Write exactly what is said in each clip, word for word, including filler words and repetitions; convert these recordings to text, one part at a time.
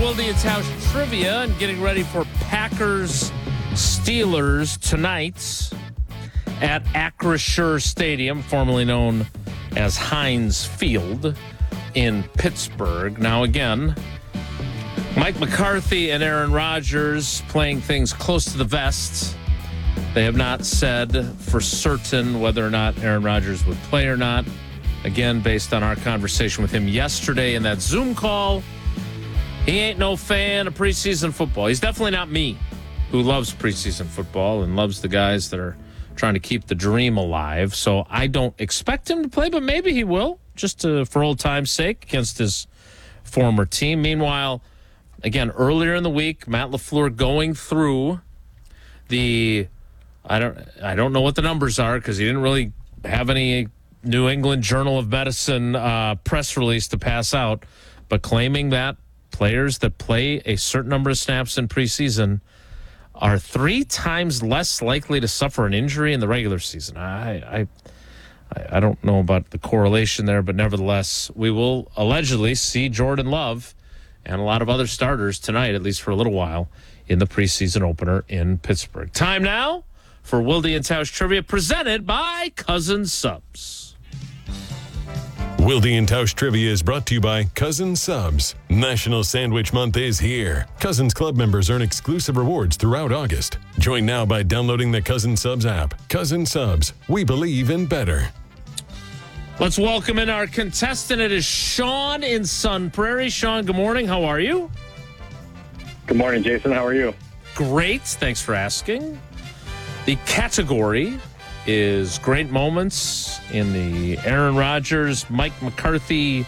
Wilde and Tausch trivia and getting ready for Packers Steelers tonight at Acrisure Stadium, formerly known as Heinz Field in Pittsburgh. Now, again, Mike McCarthy and Aaron Rodgers playing things close to the vest. They have not said for certain whether or not Aaron Rodgers would play or not. Again, based on our conversation with him yesterday in that Zoom call, he ain't no fan of preseason football. He's definitely not me, who loves preseason football and loves the guys that are trying to keep the dream alive. So I don't expect him to play, but maybe he will, just to, for old time's sake, against his former team. Meanwhile, again, earlier in the week, Matt LaFleur going through the, I don't, I don't know what the numbers are because he didn't really have any New England Journal of Medicine uh, press release to pass out, but claiming that players that play a certain number of snaps in preseason are three times less likely to suffer an injury in the regular season. I, I, I don't know about the correlation there, but nevertheless, we will allegedly see Jordan Love and a lot of other starters tonight, at least for a little while, in the preseason opener in Pittsburgh. Time now for Wilde and Tausch Trivia, presented by Cousins Subs. Wilde and Tausch Trivia is brought to you by Cousins Subs. National Sandwich Month is here. Cousins Club members earn exclusive rewards throughout August. Join now by downloading the Cousins Subs app. Cousins Subs, we believe in better. Let's welcome in our contestant. It is Sean in Sun Prairie. Sean, good morning. How are you? Good morning, Jason. How are you? Great. Thanks for asking. The category is great moments in the Aaron Rodgers, Mike McCarthy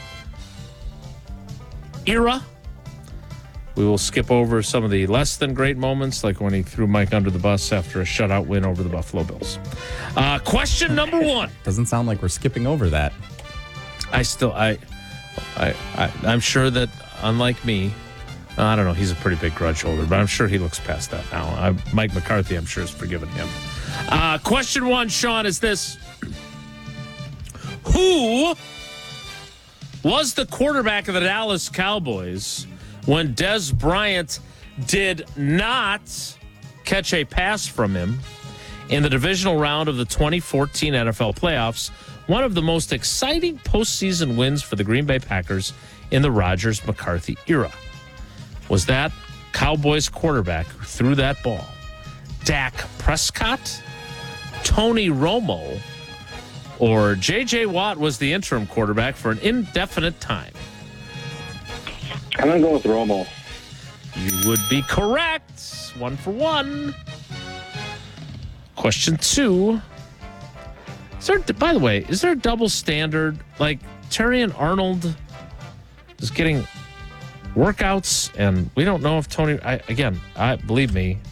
era. We will skip over some of the less than great moments, like when he threw Mike under the bus after a shutout win over the Buffalo Bills. Uh, question number one. Doesn't sound like we're skipping over that. I still, I, I, I I'm sure that unlike me, I don't know, he's a pretty big grudge holder, but I'm sure he looks past that now. I, Mike McCarthy, I'm sure, has forgiven him. Uh, question one, Sean, is this. Who was the quarterback of the Dallas Cowboys when Dez Bryant did not catch a pass from him in the divisional round of the twenty fourteen N F L playoffs, one of the most exciting postseason wins for the Green Bay Packers in the Rodgers-McCarthy era? Was that Cowboys quarterback who threw that ball Dak Prescott, Tony Romo, or J J. Watt was the interim quarterback for an indefinite time? I'm going to go with Romo. You would be correct. One for one. Question two. Is there, by the way, is there a double standard? Like, Terry and Arnold is getting workouts, and we don't know if Tony, I, again, I believe me,